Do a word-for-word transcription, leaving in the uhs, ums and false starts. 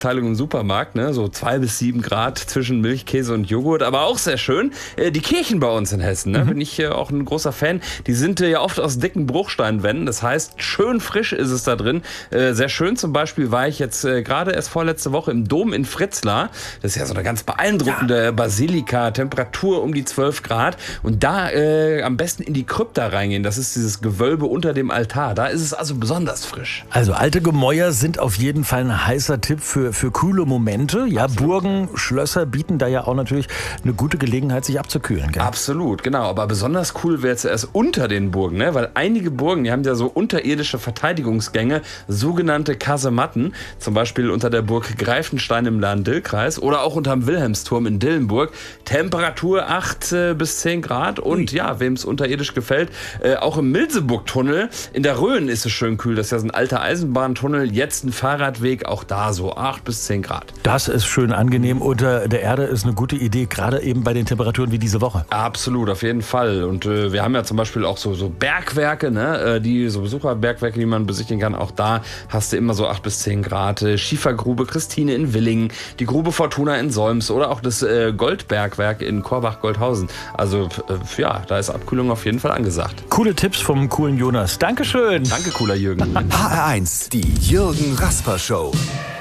Teilung im Supermarkt, ne? So zwei bis sieben Grad zwischen Milch, Käse und Joghurt, aber auch sehr schön. Äh, die Kirchen bei uns in Hessen, ne? Mhm. Bin ich äh, auch ein großer Fan. Die sind äh, ja oft aus dicken Bruchsteinwänden, das heißt, schön frisch ist es da drin. Äh, sehr schön zum Beispiel war ich jetzt äh, gerade erst vorletzte Woche im Dom in Fritzlar. Das ist ja so eine ganz beeindruckende ja. Basilika, Temperatur um die zwölf Grad. Und da äh, am besten in die Krypta reingehen. Das ist dieses Gewölbe unter dem Altar. Da ist es also besonders frisch. Also alte Gemäuer sind auf jeden Fall ein heißer Tipp für für coole Momente. Ja, absolut. Burgen, Schlösser bieten da ja auch natürlich eine gute Gelegenheit, sich abzukühlen. Gell? Absolut, genau. Aber besonders cool wäre es erst unter den Burgen, ne? Weil einige Burgen, die haben ja so unterirdische Verteidigungsgänge, sogenannte Kasematten. Zum Beispiel unter der Burg Greifenstein im Lahn-Dill-Kreis oder auch unterm Wilhelmsturm in Dillenburg. Temperatur acht bis zehn Grad und Ui. ja, wem es unterirdisch gefällt, äh, auch im Milseburg-Tunnel in der Rhön ist es schön kühl. Das ist ja so ein alter Eisenbahntunnel, jetzt ein Fahrradweg, auch da so acht bis zehn Grad. Das ist schön angenehm. Unter der Erde ist eine gute Idee, gerade eben bei den Temperaturen wie diese Woche. Absolut, auf jeden Fall. Und äh, wir haben ja zum Beispiel auch so, so Bergwerke, ne? äh, die so Besucherbergwerke, die man besichtigen kann. Auch da hast du immer so acht bis zehn Grad. Äh, Schiefergrube Christine in Willingen, die Grube Fortuna in Solms oder auch das äh, Goldbergwerk in Korbach-Goldhausen. Also äh, ja, da ist Abkühlung auf jeden Fall angesagt. Coole Tipps vom coolen Jonas. Dankeschön. Danke, cooler Jürgen. H R eins, die Jürgen Rasper Show.